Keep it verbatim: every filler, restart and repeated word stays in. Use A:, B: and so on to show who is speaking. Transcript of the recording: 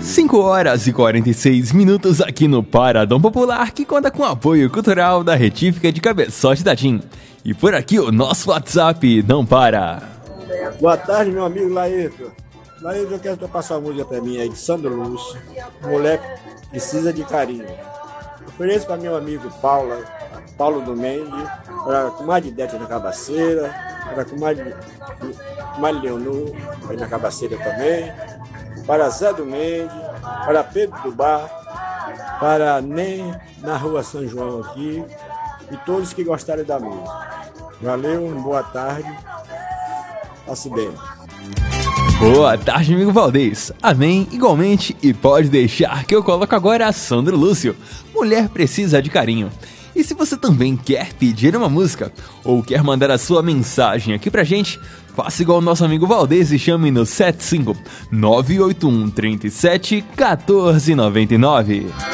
A: cinco horas e quarenta e seis minutos aqui no Paradão Popular, que conta com o apoio cultural da Retífica de Cabeçote da TIM. E por aqui o nosso WhatsApp não para.
B: Boa tarde, meu amigo Laírton. Laírton, eu quero passar uma música pra mim aí de Sandro Lúcio. Mulher precisa de carinho. Ofereço para meu amigo Paula, Paulo do Mendes, para comadre Dete na Cabaceira, para comadre Leonor, aí na Cabaceira também, para Zé do Mendes, para Pedro do Bar, para Nem na Rua São João aqui, e todos que gostarem da música. Valeu, uma boa tarde, passe bem.
A: Boa tarde, amigo Valdez. Amém, igualmente, e pode deixar que eu coloco agora a Sandro Lúcio. Mulher precisa de carinho. E se você também quer pedir uma música ou quer mandar a sua mensagem aqui pra gente, faça igual o nosso amigo Valdez e chame no sete cinco nove oito um três sete um quatro nove nove.